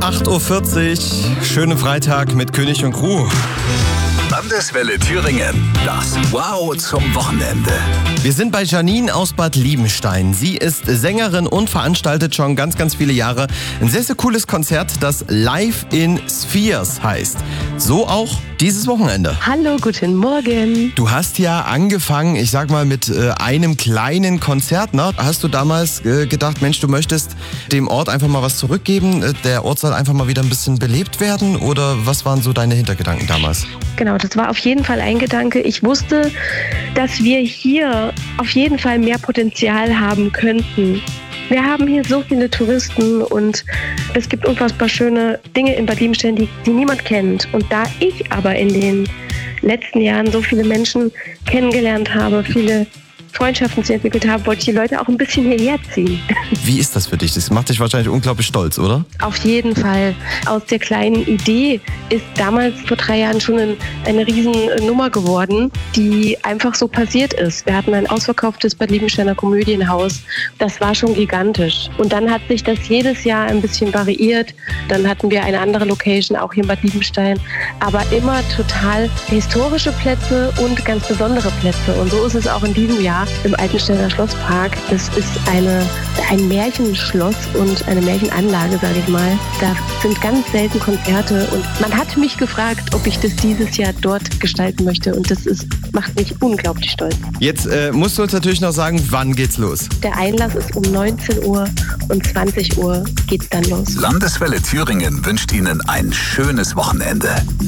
8.40 Uhr, schönen Freitag mit König und Crew. Landeswelle Thüringen, das Wow zum Wochenende. Wir sind bei Janine aus Bad Liebenstein. Sie ist Sängerin und veranstaltet schon ganz, ganz viele Jahre ein sehr, sehr cooles Konzert, das Live in Spheres heißt. So auch dieses Wochenende. Hallo, guten Morgen. Du hast ja angefangen, ich sag mal, mit einem kleinen Konzert, ne? Hast du damals gedacht, Mensch, du möchtest dem Ort einfach mal was zurückgeben? Der Ort soll einfach mal wieder ein bisschen belebt werden? Oder was waren so deine Hintergedanken damals? Genau, das war auf jeden Fall ein Gedanke. Ich wusste, dass wir hier auf jeden Fall mehr Potenzial haben könnten. Wir haben hier so viele Touristen und es gibt unfassbar schöne Dinge in Bad Liebenstein, die niemand kennt. Und da ich aber in den letzten Jahren so viele Menschen kennengelernt habe, viele Freundschaften zu entwickelt habe, wollte ich die Leute auch ein bisschen hierher ziehen. Wie ist das für dich? Das macht dich wahrscheinlich unglaublich stolz, oder? Auf jeden Fall. Aus der kleinen Idee ist damals vor 3 Jahren schon eine Riesennummer geworden, die einfach so passiert ist. Wir hatten ein ausverkauftes Bad Liebensteiner Komödienhaus. Das war schon gigantisch. Und dann hat sich das jedes Jahr ein bisschen variiert. Dann hatten wir eine andere Location, auch hier in Bad Liebenstein. Aber immer total historische Plätze und ganz besondere Plätze. Und so ist es auch in diesem Jahr im Altensteiner Schlosspark. Das ist ein Märchenschloss und eine Märchenanlage, sage ich mal. Da sind ganz selten Konzerte und man hat mich gefragt, ob ich das dieses Jahr dort gestalten möchte und das macht mich unglaublich stolz. Jetzt musst du uns natürlich noch sagen, wann geht's los? Der Einlass ist um 19 Uhr und 20 Uhr geht's dann los. Landeswelle Thüringen wünscht Ihnen ein schönes Wochenende.